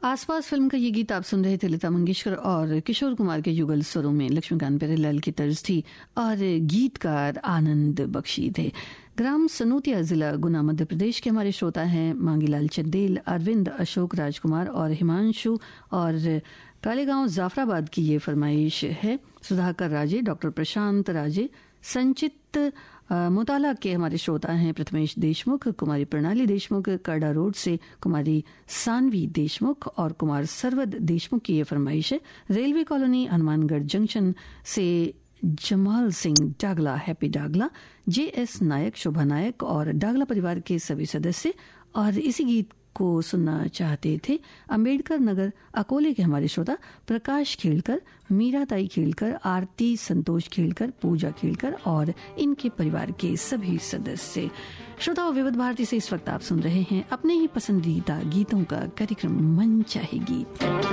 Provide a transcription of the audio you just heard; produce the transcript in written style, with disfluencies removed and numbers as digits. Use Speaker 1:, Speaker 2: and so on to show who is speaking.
Speaker 1: आसपास फिल्म का ये गीत आप सुन रहे थे लता मंगेशकर और किशोर कुमार के युगल स्वरों में। लक्ष्मीकांत प्यारेलाल की तर्ज थी और गीतकार आनंद बख्शी थे। ग्राम सनोतिया जिला गुना मध्य प्रदेश के हमारे श्रोता हैं मांगीलाल चंदेल, अरविंद, अशोक राजकुमार और हिमांशु। और कालेगांव जाफराबाद की ये फरमाइश है सुधाकर राजे, डॉक्टर प्रशांत राजे, संचित मोताला के हमारे श्रोता हैं प्रथमेश देशमुख, कुमारी प्रणाली देशमुख, करडा रोड से कुमारी सानवी देशमुख और कुमार सरवद देशमुख की ये फरमाइश है। रेलवे कॉलोनी हनुमानगढ़ जंक्शन से जमाल सिंह डागला, हैप्पी डागला, JS नायक, शोभा नायक और डागला परिवार के सभी सदस्य। और इसी गीत को सुनना चाहते थे अंबेडकर नगर अकोले के हमारे श्रोता प्रकाश खेलकर, मीराताई खेलकर, आरती संतोष खेलकर, पूजा खेलकर और इनके परिवार के सभी सदस्य। श्रोताओं, विविध भारती से इस वक्त आप सुन रहे हैं अपने ही पसंदीदा गीतों का कार्यक्रम मन चाहे गीत।